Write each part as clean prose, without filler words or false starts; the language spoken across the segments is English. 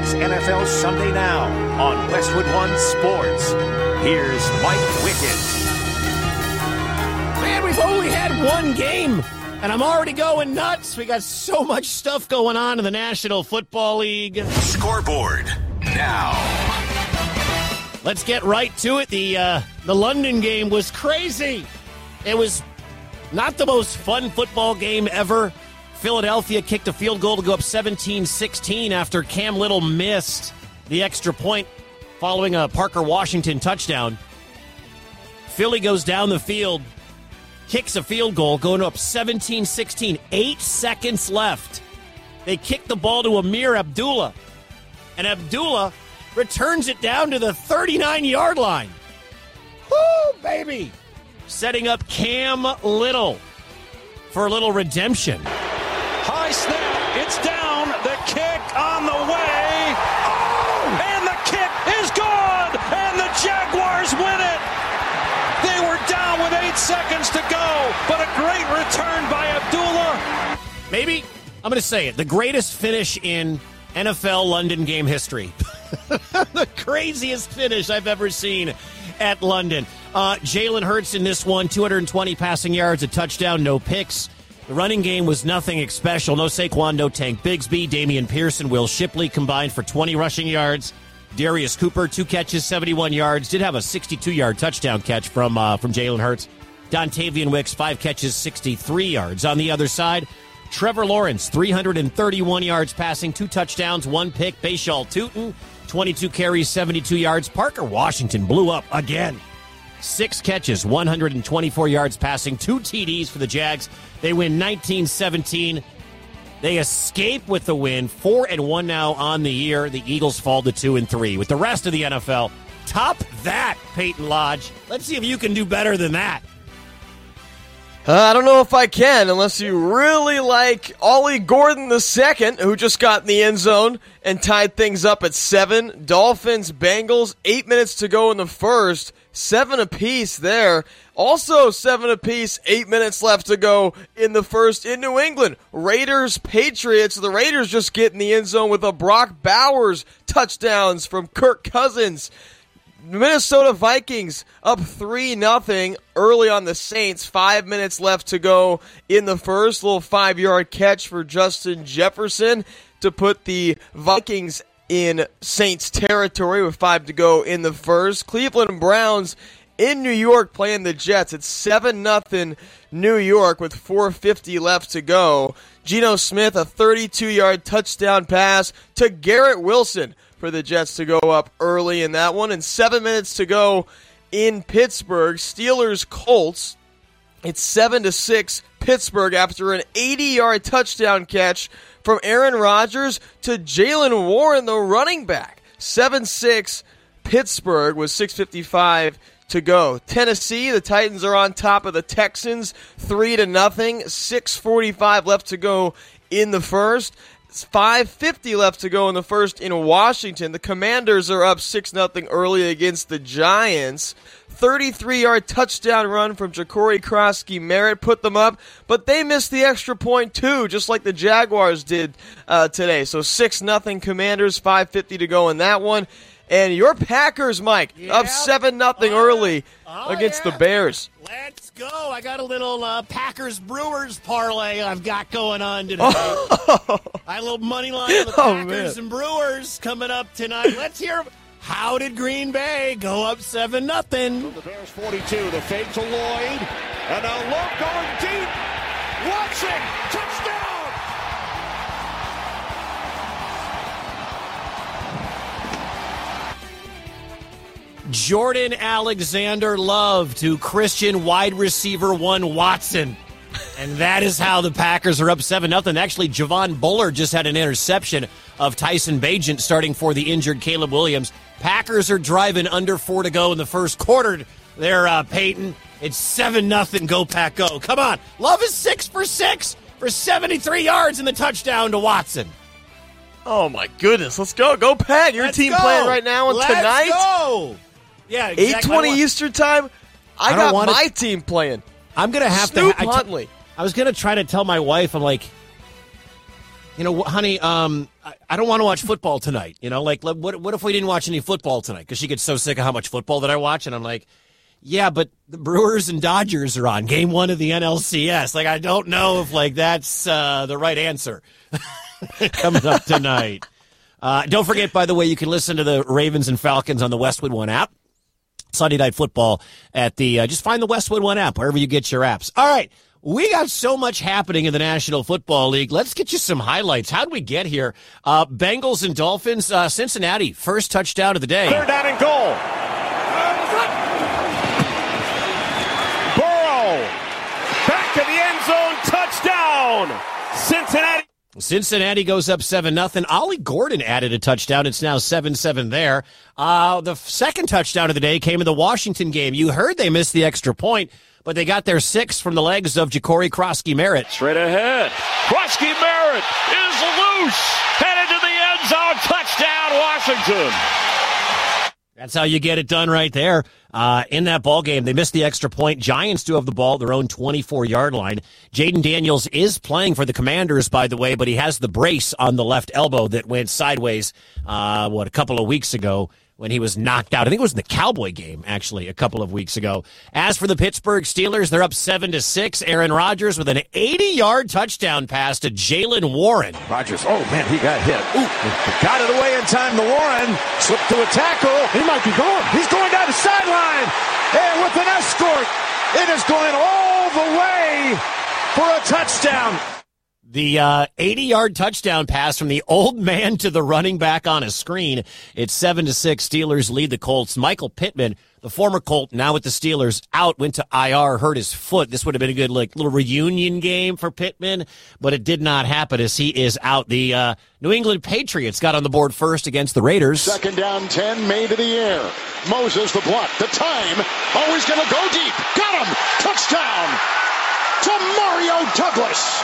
It's NFL Sunday Now on Westwood One Sports. Here's Mike Wickett. Man, we've only had one game, and I'm already going nuts. We got so much stuff going on in the National Football League. Scoreboard now. Let's get right to it. The London game was crazy. It was not the most fun football game ever. Philadelphia kicked a field goal to go up 17-16 after Cam Little missed the extra point following a Parker Washington touchdown. Philly goes down the field, kicks a field goal, going up 17-16. 8 seconds left. They kick the ball to Amir Abdullah, and Abdullah returns it down to the 39-yard line. Woo, baby! Setting up Cam Little for a little redemption. High snap, it's down, the kick on the way, and the kick is gone, and the Jaguars win it. They were down with 8 seconds to go, but a great return by Abdullah. Maybe, I'm going to say it, the greatest finish in NFL London game history. The craziest finish I've ever seen at London. Jalen Hurts in this one, 220 passing yards, a touchdown, no picks. The running game was nothing special. No Saquon, no Tank Bigsby. Damian Pearson, Will Shipley combined for 20 rushing yards. Darius Cooper, 2 catches, 71 yards. Did have a 62-yard touchdown catch from Jalen Hurts. Dontavian Wicks, 5 catches, 63 yards. On the other side, Trevor Lawrence, 331 yards passing, 2 touchdowns, 1 pick. Bashal Tutin, 22 carries, 72 yards. Parker Washington blew up again. 6 catches, 124 yards passing, 2 TDs for the Jags. They win 19-17. They escape with the win. 4-1 now on the year. The Eagles fall to 2-3. With the rest of the NFL, top that, Peyton Lodge. Let's see if you can do better than that. I don't know if I can, unless you really like Ollie Gordon II, who just got in the end zone and tied things up at 7. Dolphins, Bengals, 8 minutes to go in the first. 7 apiece there. Also 7 apiece, 8 minutes left to go in the first in New England. Raiders, Patriots. The Raiders just get in the end zone with a Brock Bowers touchdowns from Kirk Cousins. Minnesota Vikings up 3-0 early on the Saints. 5 minutes left to go in the first. Little 5-yard catch for Justin Jefferson to put the Vikings in Saints territory with 5 to go in the first. Cleveland Browns in New York playing the Jets. It's 7-0 New York with 4:50 left to go. Geno Smith, a 32-yard touchdown pass to Garrett Wilson for the Jets to go up early in that one. And 7 minutes to go in Pittsburgh. Steelers Colts. It's 7-6 Pittsburgh after an 80-yard touchdown catch from Aaron Rodgers to Jaylen Warren, the running back. 7-6 Pittsburgh with 6:55 to go. Tennessee, the Titans are on top of the Texans, 3-0. 6:45 left to go in the first. 5:50 left to go in the first in Washington. The Commanders are up 6-0 early against the Giants. 33-yard touchdown run from Ja'Cory Krosky-Merritt put them up, but they missed the extra point too, just like the Jaguars did today. So 6-0 Commanders, 5:50 to go in that one. And your Packers, Mike, up 7-0 early against the Bears. Let's go. I got a little Packers-Brewers parlay I've got going on today. I had a little money line on the Packers and Brewers coming up tonight. Let's hear how did Green Bay go up 7-0? The Bears 42, the fake to Lloyd, and a look going deep. Watson, touchdown! Jordan Alexander Love to Christian wide receiver 1 Watson. And that is how the Packers are up 7-0. Actually, Javon Bullard just had an interception of Tyson Bagent starting for the injured Caleb Williams. Packers are driving under 4 to go in the first quarter there, Peyton. It's 7-0. Go, Pack, go. Come on. Love is 6 for 6 for 73 yards and the touchdown to Watson. Oh, my goodness. Let's go. Go, Pack. Your team playing right now and tonight. Let's go. Yeah, exactly. 8:20 Eastern time. I got my team playing. I'm going to have Snoop Huntley. I was going to try to tell my wife, I'm like, You know, honey, I don't want to watch football tonight. You know, like, what if we didn't watch any football tonight? Because she gets so sick of how much football that I watch. And I'm like, yeah, but the Brewers and Dodgers are on game 1 of the NLCS. Like, I don't know if, like, that's the right answer coming up tonight. Don't forget, by the way, you can listen to the Ravens and Falcons on the Westwood One app. Sunday Night Football at the just find the Westwood One app, wherever you get your apps. All right. We got so much happening in the National Football League. Let's get you some highlights. How'd we get here? Bengals and Dolphins, Cincinnati, first touchdown of the day. 3rd down and goal. Burrow, back to the end zone, touchdown, Cincinnati. Cincinnati goes up 7-0. Ollie Gordon added a touchdown. It's now 7-7 there. The second touchdown of the day came in the Washington game. You heard they missed the extra point, but they got their 6th from the legs of Ja'Cory Krosky-Merritt. Straight ahead. Krosky-Merritt is loose. Headed to the end zone. Touchdown, Washington. That's how you get it done right there. In that ball game, they missed the extra point. Giants do have the ball, their own 24-yard line. Jaden Daniels is playing for the Commanders, by the way, but he has the brace on the left elbow that went sideways, a couple of weeks ago when he was knocked out. I think it was in the Cowboy game, actually, a couple of weeks ago. As for the Pittsburgh Steelers, they're up 7-6. Aaron Rodgers with an 80-yard touchdown pass to Jaylen Warren. Rodgers, oh man, he got hit. Ooh, got it away in time. The Warren slipped to a tackle. He might be gone. He's going down the sideline. And with an escort, it is going all the way for a touchdown. The 80-yard touchdown pass from the old man to the running back on a screen. It's 7-6. Steelers lead the Colts. Michael Pittman, the former Colt, now with the Steelers, out, went to IR, hurt his foot. This would have been a good little reunion game for Pittman, but it did not happen as he is out. The New England Patriots got on the board first against the Raiders. 2nd down, 10, made to the air. Moses, the block, the time. Always going to go deep. Got him. Touchdown to Mario Douglas.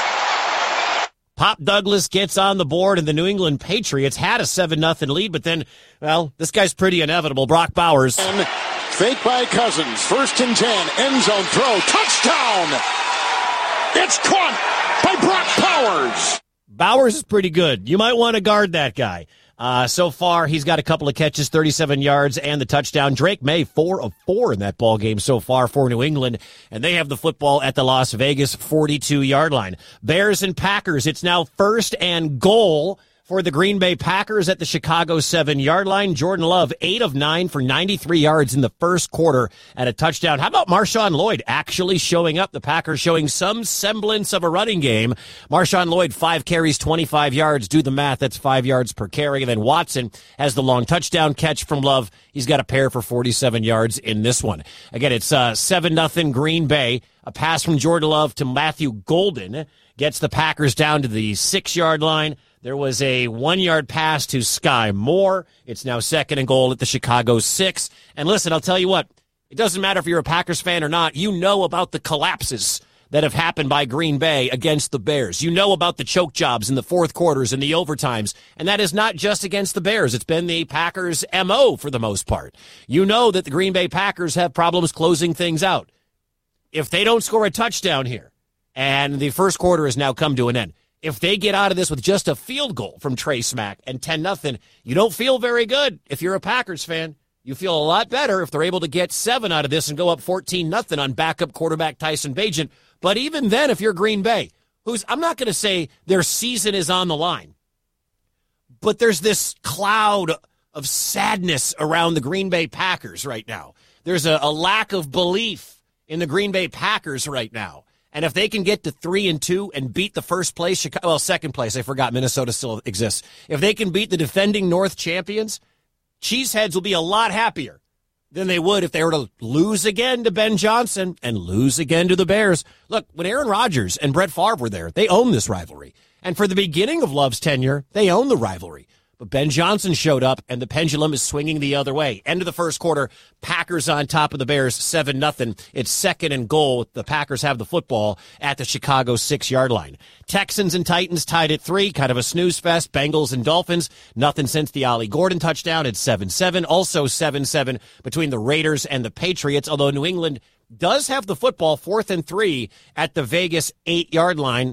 Pop Douglas gets on the board, and the New England Patriots had a 7-0 lead, but then, well, this guy's pretty inevitable. Brock Bowers. And fake by Cousins. 1st and 10. End zone throw. Touchdown. It's caught by Brock Bowers. Bowers is pretty good. You might want to guard that guy. So far, he's got a couple of catches, 37 yards, and the touchdown. Drake May, 4 of 4 in that ball game so far for New England, and they have the football at the Las Vegas 42-yard line. Bears and Packers, it's now 1st and goal for the Green Bay Packers at the Chicago 7-yard line. Jordan Love, 8 of 9 for 93 yards in the first quarter and a touchdown. How about Marshawn Lloyd actually showing up? The Packers showing some semblance of a running game. Marshawn Lloyd, 5 carries, 25 yards. Do the math. That's 5 yards per carry. And then Watson has the long touchdown catch from Love. He's got a pair for 47 yards in this one. Again, it's 7-0 Green Bay. A pass from Jordan Love to Matthew Golden gets the Packers down to the 6-yard line. There was a 1-yard pass to Sky Moore. It's now 2nd and goal at the Chicago 6. And listen, I'll tell you what, it doesn't matter if you're a Packers fan or not. You know about the collapses that have happened by Green Bay against the Bears. You know about the choke jobs in the fourth quarters and the overtimes. And that is not just against the Bears. It's been the Packers' MO for the most part. You know that the Green Bay Packers have problems closing things out. If they don't score a touchdown here, and the first quarter has now come to an end, if they get out of this with just a field goal from Trey Smack and 10-0, you don't feel very good if you're a Packers fan. You feel a lot better if they're able to get 7 out of this and go up 14-0 on backup quarterback Tyson Bagent. But even then, if you're Green Bay, I'm not going to say their season is on the line, but there's this cloud of sadness around the Green Bay Packers right now. There's a lack of belief in the Green Bay Packers right now. And if they can get to 3-2 and beat the second place, I forgot Minnesota still exists. If they can beat the defending North champions, Cheeseheads will be a lot happier than they would if they were to lose again to Ben Johnson and lose again to the Bears. Look, when Aaron Rodgers and Brett Favre were there, they owned this rivalry. And for the beginning of Love's tenure, they owned the rivalry. But Ben Johnson showed up, and the pendulum is swinging the other way. End of the first quarter, Packers on top of the Bears, 7-0. It's 2nd and goal. The Packers have the football at the Chicago 6-yard line. Texans and Titans tied at 3, kind of a snooze fest. Bengals and Dolphins, nothing since the Ollie Gordon touchdown. It's 7-7. Also 7-7 between the Raiders and the Patriots, although New England does have the football 4th and 3 at the Vegas 8-yard line.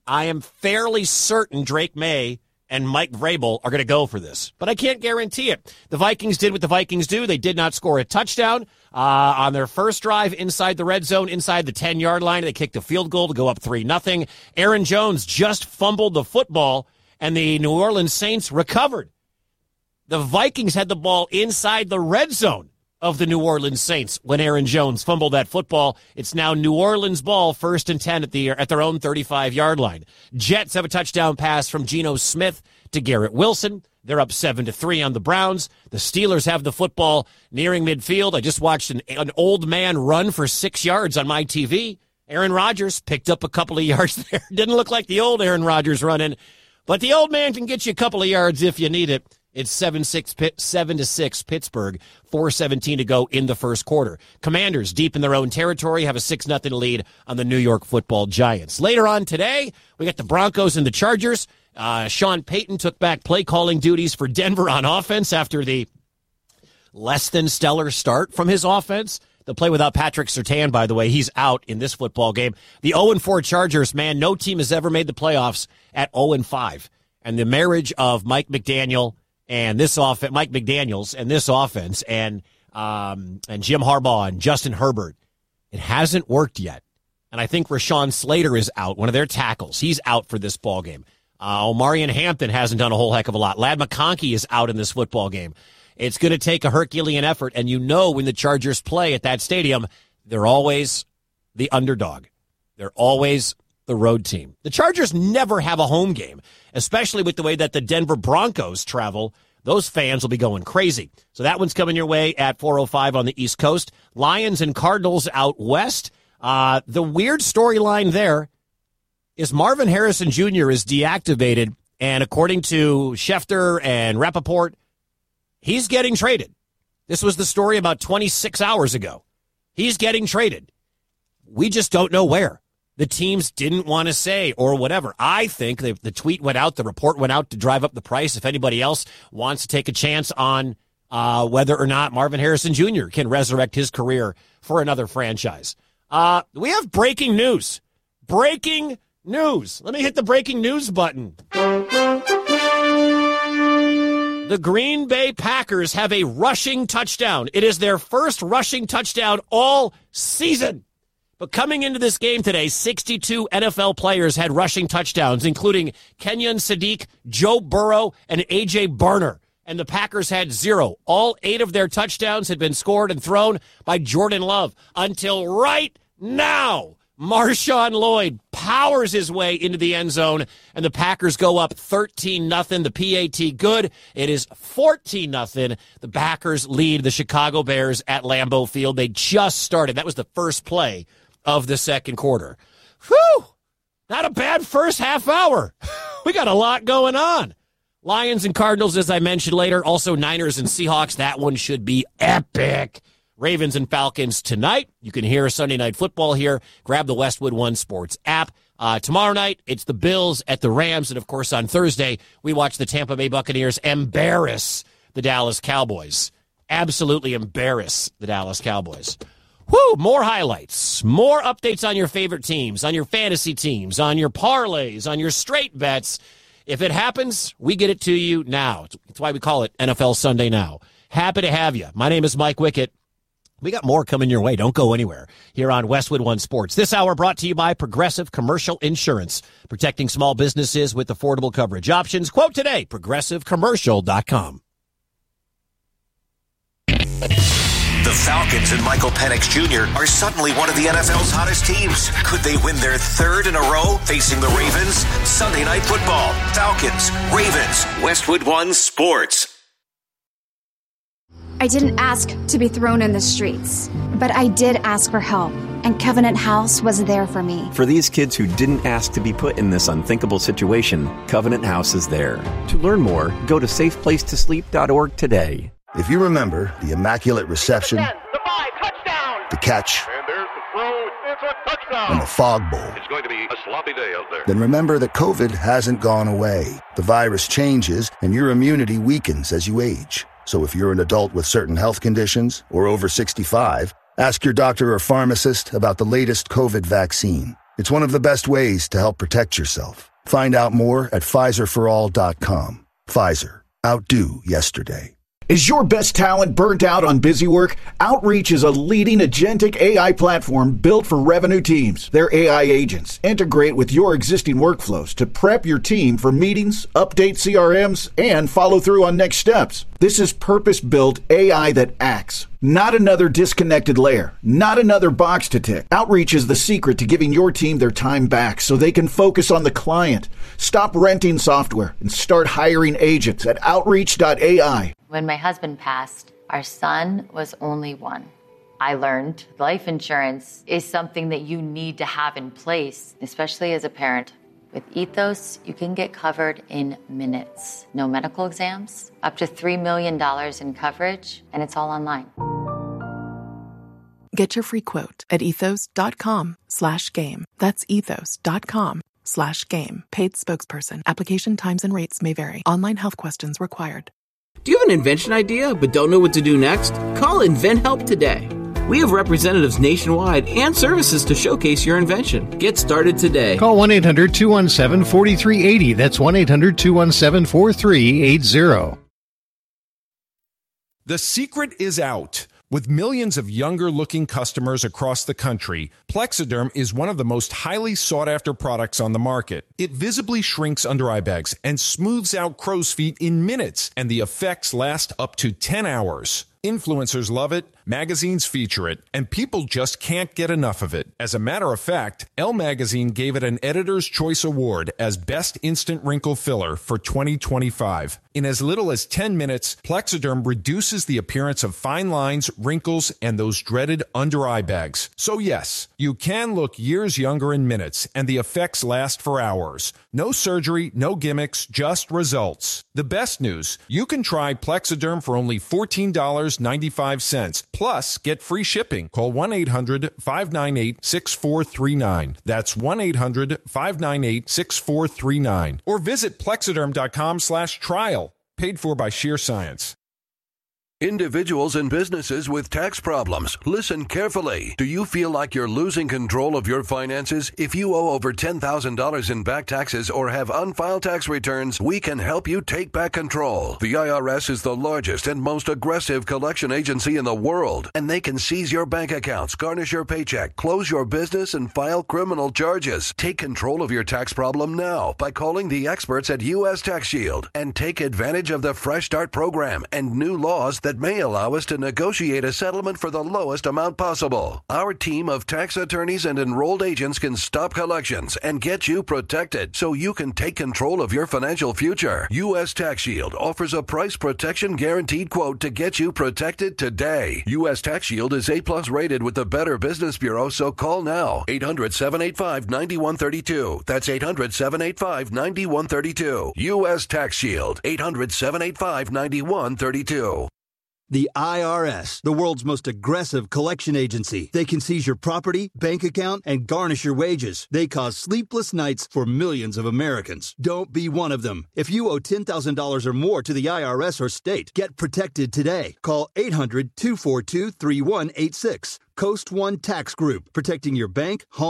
I am fairly certain Drake May and Mike Vrabel are going to go for this, but I can't guarantee it. The Vikings did what the Vikings do. They did not score a touchdown on their first drive inside the red zone, inside the 10-yard line. They kicked a field goal to go up 3-0. Aaron Jones just fumbled the football, and the New Orleans Saints recovered. The Vikings had the ball inside the red zone of the New Orleans Saints when Aaron Jones fumbled that football. It's now New Orleans ball, 1st and 10 at their own 35-yard line. Jets have a touchdown pass from Geno Smith to Garrett Wilson. They're up 7-3 on the Browns. The Steelers have the football nearing midfield. I just watched an old man run for 6 yards on my TV. Aaron Rodgers picked up a couple of yards there. Didn't look like the old Aaron Rodgers running, but the old man can get you a couple of yards if you need it. It's 7-6 Pittsburgh, 4:17 to go in the first quarter. Commanders, deep in their own territory, have a 6-0 lead on the New York Football Giants. Later on today, we got the Broncos and the Chargers. Sean Payton took back play-calling duties for Denver on offense after the less-than-stellar start from his offense. They'll play without Patrick Surtain, by the way. He's out in this football game. The 0-4 Chargers, man, no team has ever made the playoffs at 0-5. And the marriage of Mike McDaniels and this offense, and Jim Harbaugh and Justin Herbert, it hasn't worked yet. And I think Rashawn Slater is out, one of their tackles. He's out for this ball game. Omarion Hampton hasn't done a whole heck of a lot. Ladd McConkey is out in this football game. It's going to take a Herculean effort, and you know when the Chargers play at that stadium, they're always the underdog. They're always the road team. The Chargers never have a home game, especially with the way that the Denver Broncos travel. Those fans will be going crazy. So that one's coming your way at 4:05 on the East Coast. Lions and Cardinals out west. The weird storyline there is Marvin Harrison Jr. is deactivated, and according to Schefter and Rappaport, he's getting traded. This was the story about 26 hours ago. He's getting traded. We just don't know where. The teams didn't want to say or whatever. I think the tweet went out, the report went out to drive up the price. If anybody else wants to take a chance on whether or not Marvin Harrison Jr. can resurrect his career for another franchise. We have breaking news. Breaking news. Let me hit the breaking news button. The Green Bay Packers have a rushing touchdown. It is their first rushing touchdown all season. But coming into this game today, 62 NFL players had rushing touchdowns, including Kenyon Sadiq, Joe Burrow, and A.J. Barner. And the Packers had 0. All 8 of their touchdowns had been scored and thrown by Jordan Love. Until right now, Marshawn Lloyd powers his way into the end zone, and the Packers go up 13-0. The PAT good. It is 14-0. The Packers lead the Chicago Bears at Lambeau Field. They just started. That was the first play of the second quarter. Whew! Not a bad first half hour. We got a lot going on. Lions and Cardinals, as I mentioned later. Also Niners and Seahawks. That one should be epic. Ravens and Falcons tonight. You can hear Sunday Night Football here. Grab the Westwood One Sports app. Tomorrow night, it's the Bills at the Rams. And, of course, on Thursday, we watch the Tampa Bay Buccaneers embarrass the Dallas Cowboys. Absolutely embarrass the Dallas Cowboys. Woo! More highlights, more updates on your favorite teams, on your fantasy teams, on your parlays, on your straight bets. If it happens, we get it to you now. That's why we call it NFL Sunday Now. Happy to have you. My name is Mike Wickett. We got more coming your way. Don't go anywhere here on Westwood One Sports. This hour brought to you by Progressive Commercial Insurance, protecting small businesses with affordable coverage options. Quote today, progressivecommercial.com. The Falcons and Michael Penix Jr. are suddenly one of the NFL's hottest teams. Could they win their third in a row facing the Ravens? Sunday Night Football. Falcons, Ravens, Westwood One Sports. I didn't ask to be thrown in the streets, but I did ask for help, and Covenant House was there for me. For these kids who didn't ask to be put in this unthinkable situation, Covenant House is there. To learn more, go to safeplacetosleep.org today. If you remember the Immaculate Reception, the 5, touchdown, the catch, and there's the throw, it's a touchdown, and the Fog Bowl, it's going to be a sloppy day out there. Then remember that COVID hasn't gone away. The virus changes, and your immunity weakens as you age. So if you're an adult with certain health conditions or over 65, ask your doctor or pharmacist about the latest COVID vaccine. It's one of the best ways to help protect yourself. Find out more at PfizerForAll.com. Pfizer. Outdo yesterday. Is your best talent burnt out on busy work? Outreach is a leading agentic AI platform built for revenue teams. Their AI agents integrate with your existing workflows to prep your team for meetings, update CRMs, and follow through on next steps. This is purpose-built AI that acts. Not another disconnected layer. Not another box to tick. Outreach is the secret to giving your team their time back so they can focus on the client. Stop renting software and start hiring agents at Outreach.ai. When my husband passed, our son was only one. I learned life insurance is something that you need to have in place, especially as a parent. With Ethos, you can get covered in minutes. No medical exams, up to $3 million in coverage, and it's all online. Get your free quote at ethos.com/game. That's ethos.com/game. Paid spokesperson. Application times and rates may vary. Online health questions required. Do you have an invention idea but don't know what to do next? Call InventHelp today. We have representatives nationwide and services to showcase your invention. Get started today. Call 1-800-217-4380. That's 1-800-217-4380. The secret is out. With millions of younger-looking customers across the country, Plexiderm is one of the most highly sought-after products on the market. It visibly shrinks under eye bags and smooths out crow's feet in minutes, and the effects last up to 10 hours. Influencers love it, magazines feature it, and people just can't get enough of it. As a matter of fact, Elle Magazine gave it an Editor's Choice Award as Best Instant Wrinkle Filler for 2025. In as little as 10 minutes, Plexiderm reduces the appearance of fine lines, wrinkles, and those dreaded under-eye bags. So yes, you can look years younger in minutes, and the effects last for hours. No surgery, no gimmicks, just results. The best news, you can try Plexiderm for only $14.95. Plus, get free shipping. Call 1-800-598-6439. That's 1-800-598-6439. Or visit Plexiderm.com/trial. Paid for by Sheer Science. Individuals and businesses with tax problems, listen carefully. Do you feel like you're losing control of your finances? If you owe over $10,000 in back taxes or have unfiled tax returns, we can help you take back control. The IRS is the largest and most aggressive collection agency in the world, and they can seize your bank accounts, garnish your paycheck, close your business, and file criminal charges. Take control of your tax problem now by calling the experts at U.S. Tax Shield and take advantage of the Fresh Start program and new laws that may allow us to negotiate a settlement for the lowest amount possible. Our team of tax attorneys and enrolled agents can stop collections and get you protected so you can take control of your financial future. U.S. Tax Shield offers a price protection guaranteed quote to get you protected today. U.S. Tax Shield is A+ rated with the Better Business Bureau, so call now. 800-785-9132. That's 800-785-9132. U.S. Tax Shield. 800-785-9132. The IRS, the world's most aggressive collection agency. They can seize your property, bank account, and garnish your wages. They cause sleepless nights for millions of Americans. Don't be one of them. If you owe $10,000 or more to the IRS or state, get protected today. Call 800-242-3186. Coast One Tax Group, protecting your bank, home,